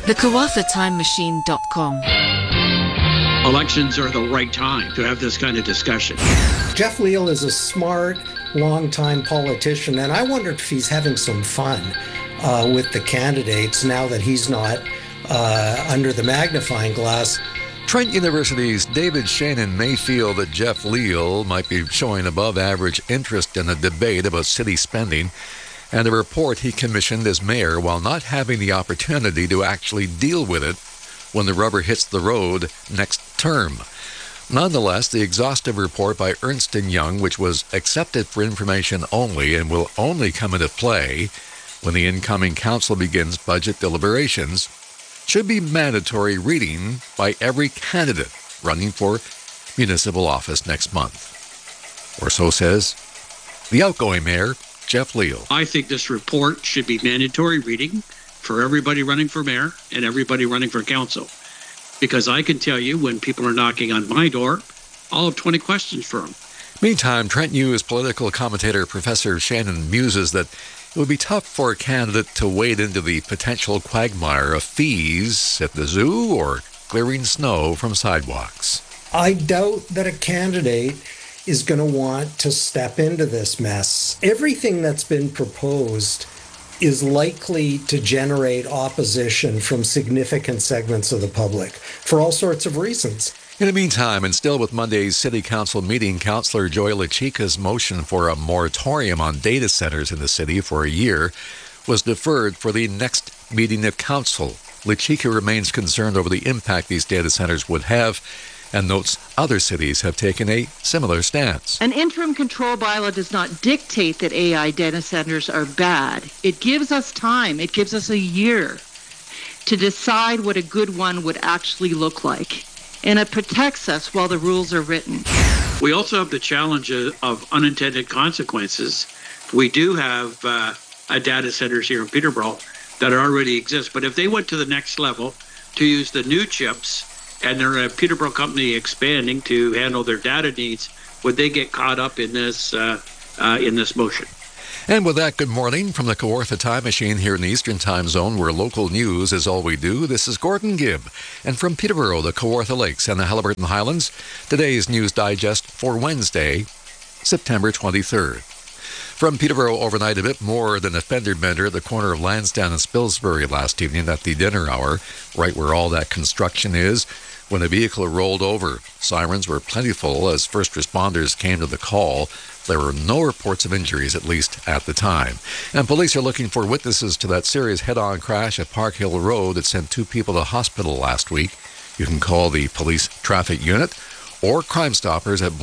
TheKawathaTimeMachine.com. Elections are the right time to have this kind of discussion. Jeff Leal is a smart, long-time politician, and I wonder if he's having some fun with the candidates now that he's not under the magnifying glass. Trent University's David Shannon may feel that Jeff Leal might be showing above-average interest in a debate about city spending and a report he commissioned as mayor while not having the opportunity to actually deal with it when the rubber hits the road next term. Nonetheless, the exhaustive report by Ernst & Young, which was accepted for information only and will only come into play when the incoming council begins budget deliberations, should be mandatory reading by every candidate running for municipal office next month. Or so says the outgoing mayor, Jeff Leal. I think this report should be mandatory reading for everybody running for mayor and everybody running for council. Because I can tell you when people are knocking on my door, I'll have 20 questions for them. Meantime, Trent News political commentator Professor Shannon muses that it would be tough for a candidate to wade into the potential quagmire of fees at the zoo or clearing snow from sidewalks. I doubt that a candidate is going to want to step into this mess. Everything that's been proposed is likely to generate opposition from significant segments of the public for all sorts of reasons. In the meantime, and still with Monday's City Council meeting, Councillor Joy LaChica's motion for a moratorium on data centers in the city for a year was deferred for the next meeting of Council. LaChica remains concerned over the impact these data centers would have and notes other cities have taken a similar stance. An interim control bylaw does not dictate that AI data centers are bad. It gives us time. It gives us a year to decide what a good one would actually look like. And it protects us while the rules are written. We also have the challenge of unintended consequences. We do have data centers here in Peterborough that already exist, but if they went to the next level to use the new chips and they're a Peterborough company expanding to handle their data needs, would they get caught up in this motion? And with that, good morning from the Kawartha Time Machine here in the Eastern Time Zone, where local news is all we do. This is Gordon Gibb. And from Peterborough, the Kawartha Lakes, and the Haliburton Highlands, today's News Digest for Wednesday, September 23rd. From Peterborough overnight, a bit more than a fender bender at the corner of Lansdowne and Spilsbury last evening at the dinner hour, right where all that construction is, when a vehicle rolled over. Sirens were plentiful as first responders came to the call. There were no reports of injuries, at least at the time. And police are looking for witnesses to that serious head-on crash at Park Hill Road that sent 2 people to hospital last week. You can call the police traffic unit or Crime Stoppers at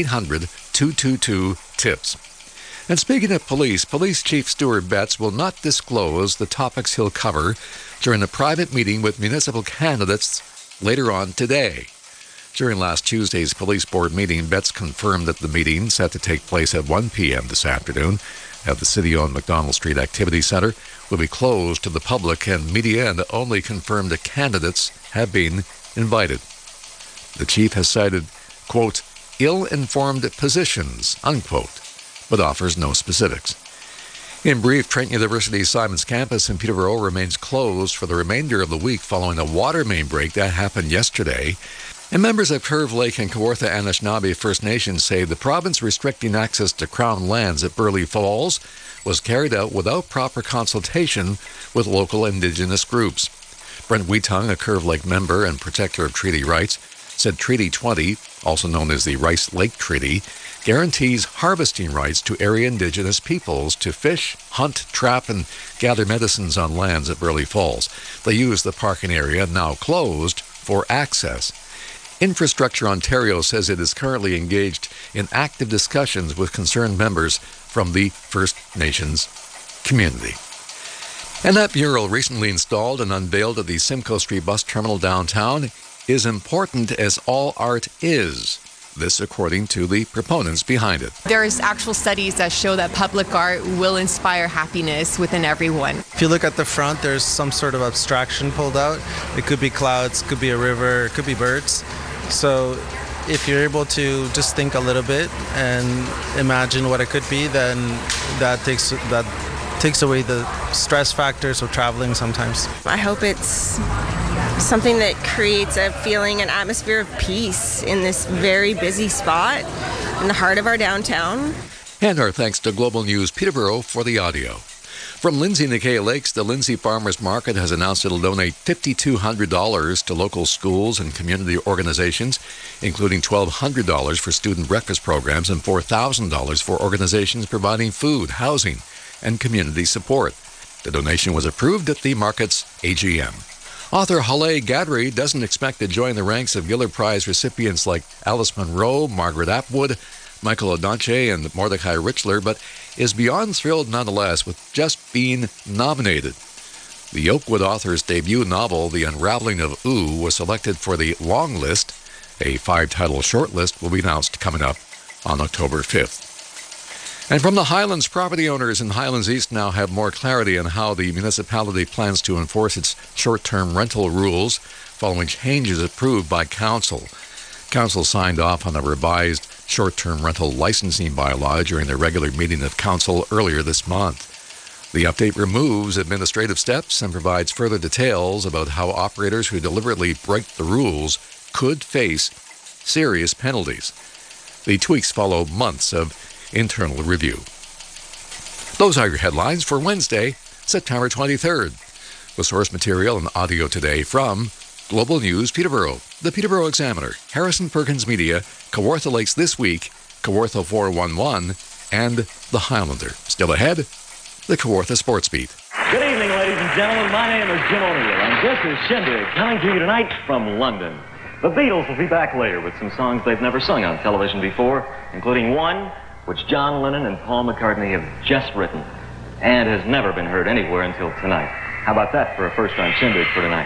1-800-222-TIPS. And speaking of police, Police Chief Stuart Betts will not disclose the topics he'll cover during a private meeting with municipal candidates later on today. During last Tuesday's police board meeting, Betts confirmed that the meeting, set to take place at 1 p.m. this afternoon at the city-owned McDonald Street Activity Centre, will be closed to the public and media, and only confirmed the candidates have been invited. The chief has cited, quote, ill-informed positions, unquote, but offers no specifics. In brief, Trent University's Simons campus in Peterborough remains closed for the remainder of the week following a water main break that happened yesterday. And members of Curve Lake and Kawartha Anishinaabe First Nations say the province restricting access to Crown lands at Burley Falls was carried out without proper consultation with local Indigenous groups. Brent Wheatung, a Curve Lake member and protector of treaty rights, said Treaty 20, also known as the Rice Lake Treaty, guarantees harvesting rights to area Indigenous peoples to fish, hunt, trap, and gather medicines on lands at Burley Falls. They use the parking area, now closed, for access. Infrastructure Ontario says it is currently engaged in active discussions with concerned members from the First Nations community. And that mural, recently installed and unveiled at the Simcoe Street Bus Terminal downtown, is important as all art is. This according to the proponents behind it. There's actual studies that show that public art will inspire happiness within everyone. If you look at the front, there's some sort of abstraction pulled out. It could be clouds, could be a river, it could be birds. So if you're able to just think a little bit and imagine what it could be, then that takes takes away the stress factors of traveling sometimes. I hope it's something that creates a feeling, an atmosphere of peace in this very busy spot in the heart of our downtown. And our thanks to Global News Peterborough for the audio. From Lindsay Nikkei Lakes, the Lindsay Farmers Market has announced it'll donate $5,200 to local schools and community organizations, including $1,200 for student breakfast programs and $4,000 for organizations providing food, housing, and community support. The donation was approved at the market's AGM. Author Haleh Gadri doesn't expect to join the ranks of Giller Prize recipients like Alice Munro, Margaret Atwood, Michael Ondaatje, and Mordecai Richler, but is beyond thrilled nonetheless with just being nominated. The Oakwood author's debut novel, The Unraveling of Ooh, was selected for the Long List. A 5-title shortlist will be announced coming up on October 5th. And from the Highlands, property owners in Highlands East now have more clarity on how the municipality plans to enforce its short-term rental rules following changes approved by Council. Council signed off on a revised short-term rental licensing bylaw during the regular meeting of Council earlier this month. The update removes administrative steps and provides further details about how operators who deliberately break the rules could face serious penalties. The tweaks follow months of internal review. Those are your headlines for Wednesday, September 23rd. With source material and audio today from Global News Peterborough, the Peterborough Examiner, Harrison Perkins Media, Kawartha Lakes This Week, Kawartha 411, and The Highlander. Still ahead, the Kawartha Sports Beat. Good evening, ladies and gentlemen. My name is Jim O'Neill, and this is Shindig coming to you tonight from London. The Beatles will be back later with some songs they've never sung on television before, including one which John Lennon and Paul McCartney have just written and has never been heard anywhere until tonight. How about that for a first-time Shindig for tonight?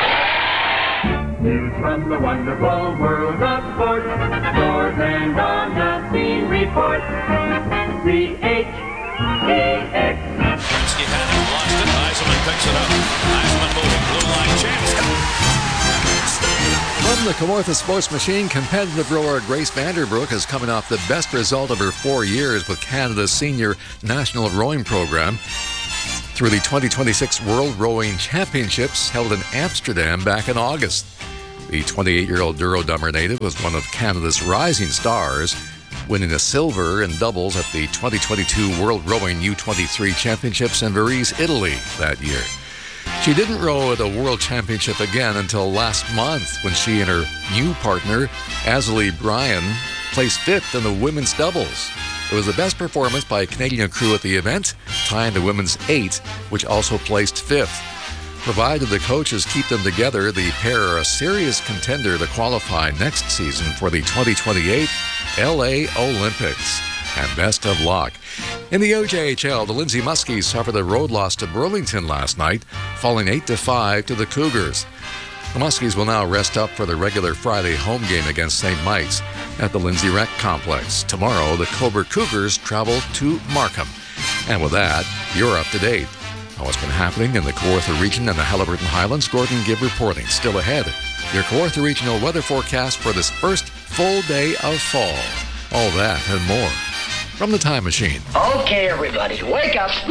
News from the wonderful world of sport. Scores and on the scene report. C-H-E-X. Gretzky had it, lost it. Eisenman picks it up. Eisenman moving. Blue line chance. From the Kawartha Sports Machine, competitive rower Grace Vanderbroek is coming off the best result of her 4 years with Canada's senior national rowing program through the 2026 World Rowing Championships held in Amsterdam back in August. The 28-year-old Duro-Dummer native was one of Canada's rising stars, winning a silver in doubles at the 2022 World Rowing U23 Championships in Varese, Italy that year. She didn't row at a World Championship again until last month when she and her new partner, Azalee Bryan, placed 5th in the women's doubles. It was the best performance by a Canadian crew at the event, tying the women's 8, which also placed 5th. Provided the coaches keep them together, the pair are a serious contender to qualify next season for the 2028 LA Olympics. And best of luck. In the OJHL, the Lindsay Muskies suffered a road loss to Burlington last night, falling 8-5 to the Cougars. The Muskies will now rest up for the regular Friday home game against St. Mike's at the Lindsay Rec Complex. Tomorrow, the Cobourg Cougars travel to Markham. And with that, you're up to date on what's been happening in the Kawartha region and the Haliburton Highlands. Gordon Gibb reporting. Still ahead, your Kawartha regional weather forecast for this first full day of fall. All that and more from the Time Machine. Okay, everybody, wake up.